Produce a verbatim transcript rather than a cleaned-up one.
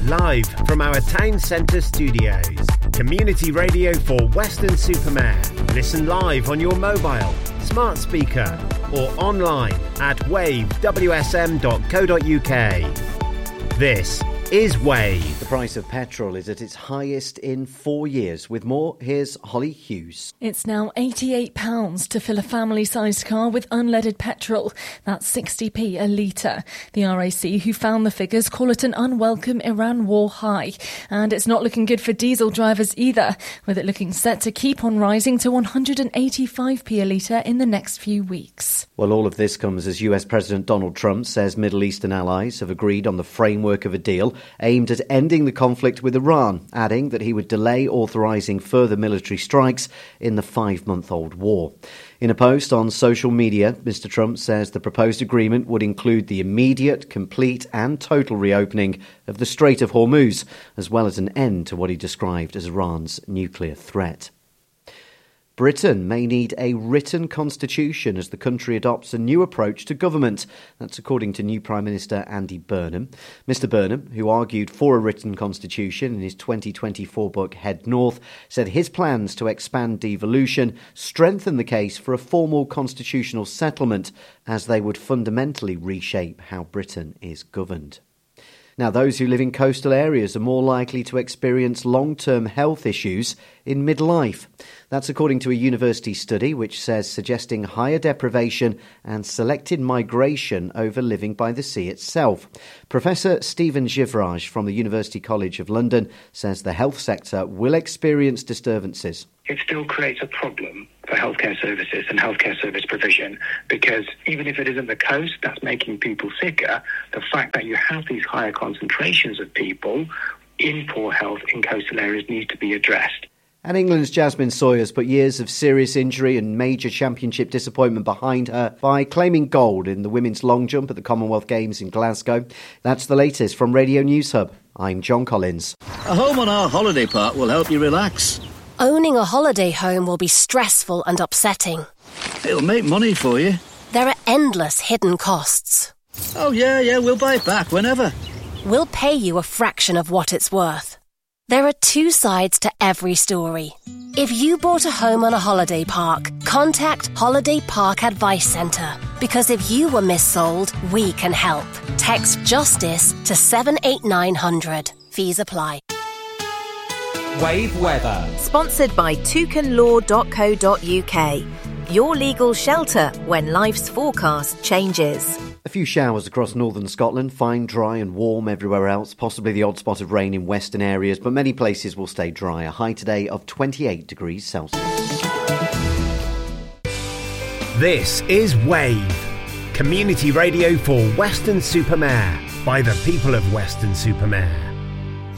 live from our town centre studios. Community radio for Weston-super-Mare. Listen live on your mobile, smart speaker or online at wave w s m dot co dot u k. This is Wave. The price of petrol is at its highest in four years. With more, here's Holly Hughes. It's now eighty-eight pounds to fill a family-sized car with unleaded petrol. That's sixty p a litre. The R A C, who found the figures, call it an unwelcome Iran war high. And it's not looking good for diesel drivers either, with it looking set to keep on rising to one hundred eighty-five p a litre in the next few weeks. Well, all of this comes as U S President Donald Trump says Middle Eastern allies have agreed on the framework of a deal aimed at ending the conflict with Iran, adding that he would delay authorising further military strikes in the five-month-old war. In a post on social media, Mister Trump says the proposed agreement would include the immediate, complete and total reopening of the Strait of Hormuz, as well as an end to what he described as Iran's nuclear threat. Britain may need a written constitution as the country adopts a new approach to government. That's according to new Prime Minister Andy Burnham. Mister Burnham, who argued for a written constitution in his twenty twenty-four book Head North, said his plans to expand devolution strengthen the case for a formal constitutional settlement, as they would fundamentally reshape how Britain is governed. Now, those who live in coastal areas are more likely to experience long-term health issues in midlife. That's according to a university study which says suggesting higher deprivation and selected migration over living by the sea itself. Professor Stephen Givraj from the University College of London says the health sector will experience disturbances. It still creates a problem for healthcare services and healthcare service provision, because even if it isn't the coast that's making people sicker, the fact that you have these higher concentrations of people in poor health in coastal areas needs to be addressed. And England's Jasmine Sawyer's put years of serious injury and major championship disappointment behind her by claiming gold in the women's long jump at the Commonwealth Games in Glasgow. That's the latest from Radio News Hub. I'm John Collins. A home on our holiday park will help you relax. Owning a holiday home will be stressful and upsetting. It'll make money for you. There are endless hidden costs. Oh, yeah, yeah, we'll buy it back whenever. We'll pay you a fraction of what it's worth. There are two sides to every story. If you bought a home on a holiday park, contact Holiday Park Advice Centre. Because if you were missold, we can help. Text JUSTICE to seven eight nine hundred. Fees apply. Wave weather. Sponsored by toucan law dot co dot u k. Your legal shelter when life's forecast changes. A few showers across northern Scotland, fine, dry and warm everywhere else, possibly the odd spot of rain in western areas, but many places will stay dry. A high today of twenty-eight degrees Celsius. This is Wave, community radio for Weston-super-Mare, by the people of Weston-super-Mare.